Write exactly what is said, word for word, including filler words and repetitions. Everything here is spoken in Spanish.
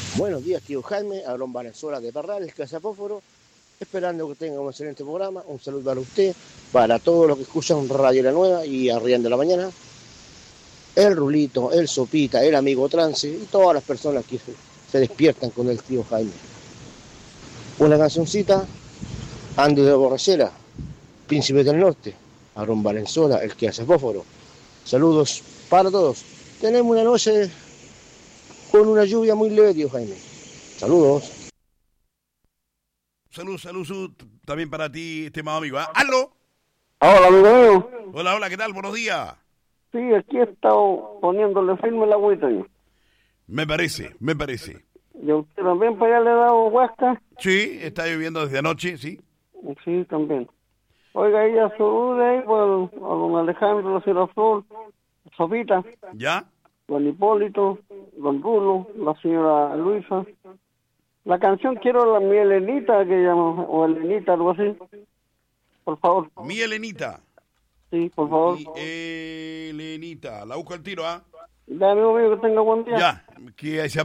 Buenos días, tío Jaime, Aarón Valenzuela de Parral, Casa Fósforo, esperando que tenga un excelente programa. Un saludo para usted, para todos los que escuchan Radio La Nueva y Arrián de la Mañana, el Rulito, el Sopita, el amigo Trance y todas las personas que se despiertan con el tío Jaime. Una cancioncita, Andy de Borrachera, Príncipe del Norte, Aarón Valenzuela, el que hace fósforo. Saludos para todos. Tenemos una noche con una lluvia muy leve, tío Jaime. Saludos. Salud, salud, salud, también para ti, estimado amigo. ¿Ah? ¡Aló! Hola, amigo mío. Hola, hola, ¿qué tal? Buenos días. Sí, aquí he estado poniéndole firme la agüita. Yo. Me parece, me parece. ¿Y a usted también para allá le ha dado huasca? Sí, está lloviendo desde anoche, sí. Sí, también. Oiga, ella salude ahí por, a don Alejandro, la señora Flor, Sopita, ¿Ya? don Hipólito, don Rulo, la señora Luisa. La canción quiero la mi Elenita, que llama, o Elenita, algo así. Por favor. Mi Elenita. Sí, por favor. Mi Elenita. La busco al tiro, ¿ah? Ya, amigo mío, que tenga buen día. Ya, que se